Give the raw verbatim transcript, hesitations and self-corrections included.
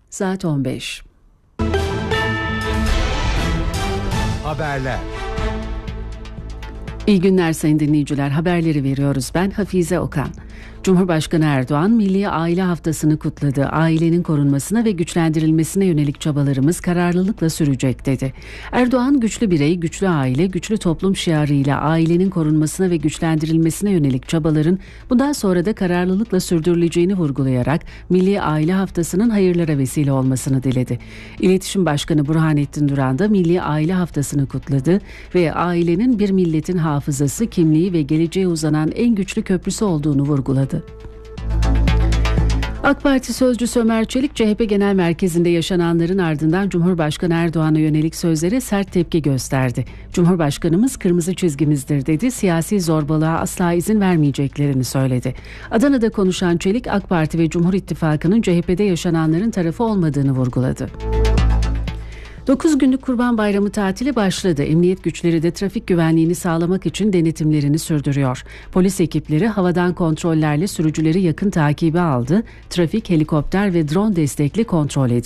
Saat on beş. Haberler. İyi günler sayın dinleyiciler. Haberleri veriyoruz. Ben Hafize Okan. Cumhurbaşkanı Erdoğan, Milli Aile Haftası'nı kutladı. Ailenin korunmasına ve güçlendirilmesine yönelik çabalarımız kararlılıkla sürecek dedi. Erdoğan, güçlü birey, güçlü aile, güçlü toplum şiarıyla ailenin korunmasına ve güçlendirilmesine yönelik çabaların bundan sonra da kararlılıkla sürdürüleceğini vurgulayarak Milli Aile Haftası'nın hayırlara vesile olmasını diledi. İletişim Başkanı Burhanettin Duran da Milli Aile Haftası'nı kutladı ve ailenin bir milletin hafızası, kimliği ve geleceğe uzanan en güçlü köprüsü olduğunu vurguladı. AK Parti sözcüsü Ömer Çelik, C H P Genel Merkezi'nde yaşananların ardından Cumhurbaşkanı Erdoğan'a yönelik sözlere sert tepki gösterdi. Cumhurbaşkanımız kırmızı çizgimizdir dedi, siyasi zorbalığa asla izin vermeyeceklerini söyledi. Adana'da konuşan Çelik, AK Parti ve Cumhur İttifakı'nın C H P'de yaşananların tarafı olmadığını vurguladı. dokuz günlük Kurban Bayramı tatili başladı. Emniyet güçleri de trafik güvenliğini sağlamak için denetimlerini sürdürüyor. Polis ekipleri havadan kontrollerle sürücüleri yakın takibe aldı. Trafik, helikopter ve drone destekli kontrol edildi.